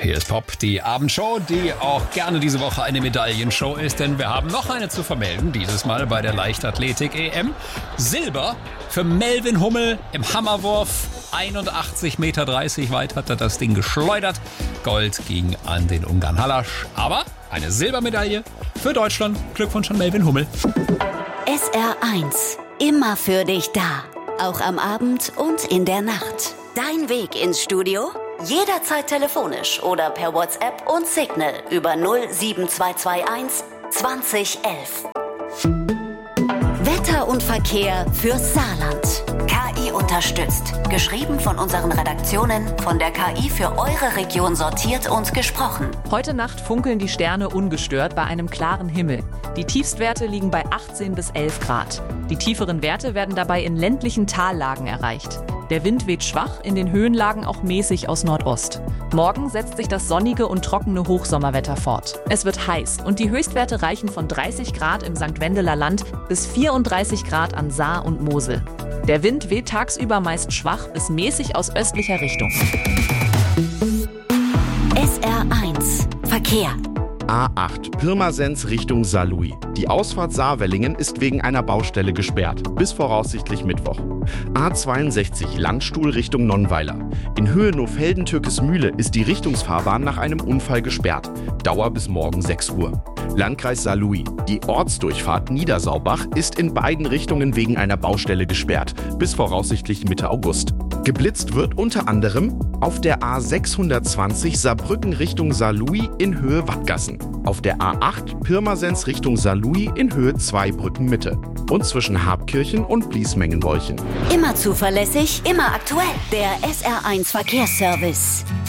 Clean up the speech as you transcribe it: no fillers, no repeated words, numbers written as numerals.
Hier ist Pop, die Abendshow, die auch gerne diese Woche eine Medaillenshow ist, denn wir haben noch eine zu vermelden, dieses Mal bei der Leichtathletik-EM. Silber für Melvin Hummel im Hammerwurf. 81,30 Meter weit hat er das Ding geschleudert. Gold ging an den Ungarn Halasch, aber eine Silbermedaille für Deutschland. Glückwunsch an Melvin Hummel. SR1, immer für dich da. Auch am Abend und in der Nacht. Dein Weg ins Studio? Jederzeit telefonisch oder per WhatsApp und Signal über 07221 2011. Wetter und Verkehr fürs Saarland. KI unterstützt. Geschrieben von unseren Redaktionen, von der KI für eure Region sortiert und gesprochen. Heute Nacht funkeln die Sterne ungestört bei einem klaren Himmel. Die Tiefstwerte liegen bei 18 bis 11 Grad. Die tieferen Werte werden dabei in ländlichen Tallagen erreicht. Der Wind weht schwach, in den Höhenlagen auch mäßig aus Nordost. Morgen setzt sich das sonnige und trockene Hochsommerwetter fort. Es wird heiß und die Höchstwerte reichen von 30 Grad im St. Wendeler Land bis 34 Grad an Saar und Mosel. Der Wind weht tagsüber meist schwach bis mäßig aus östlicher Richtung. SR1 Verkehr. A8 Pirmasens Richtung Saarlouis. Die Ausfahrt Saarwellingen ist wegen einer Baustelle gesperrt, bis voraussichtlich Mittwoch. A62 Landstuhl Richtung Nonnweiler. In Höhe Nofelden-Türkesmühle ist die Richtungsfahrbahn nach einem Unfall gesperrt. Dauer bis morgen 6 Uhr. Landkreis Saarlouis. Die Ortsdurchfahrt Niedersaubach ist in beiden Richtungen wegen einer Baustelle gesperrt, bis voraussichtlich Mitte August. Geblitzt wird unter anderem auf der A620 Saarbrücken Richtung Saarlouis in Höhe Wattgassen, auf der A8 Pirmasens Richtung Saarlouis in Höhe Zweibrücken Mitte und zwischen Habkirchen und Bliesmengenbolchen. Immer zuverlässig, immer aktuell. Der SR1 Verkehrsservice.